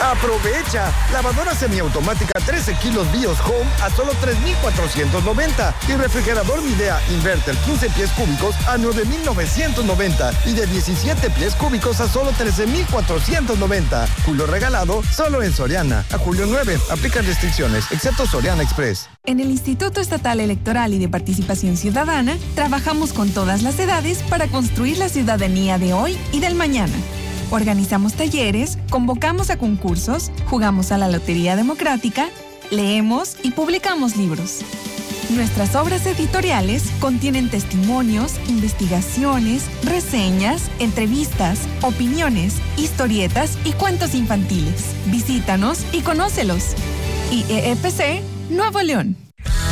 ¡Aprovecha! Lavadora semiautomática 13 kilos BIOS Home a solo $3,490. Y refrigerador Midea Inverter 15 pies cúbicos a $9,990. Y de 17 pies cúbicos a solo $13,490. Julio regalado solo en Soriana. A julio 9. Aplican restricciones, excepto Soriana Express. En el Instituto Estatal Electoral y de Participación Ciudadana, trabajamos con todas las edades para construir la ciudadanía de hoy y del mañana. Organizamos talleres, convocamos a concursos, jugamos a la Lotería Democrática, leemos y publicamos libros. Nuestras obras editoriales contienen testimonios, investigaciones, reseñas, entrevistas, opiniones, historietas y cuentos infantiles. Visítanos y conócelos. IEEPC Nuevo León.